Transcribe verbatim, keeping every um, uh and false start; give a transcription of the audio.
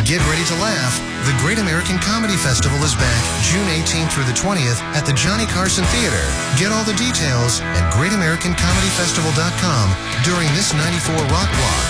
Get ready to laugh. The Great American Comedy Festival is back June eighteenth through the twentieth at the Johnny Carson Theater. Get all the details at great american comedy festival dot com during this ninety-four Rock Block.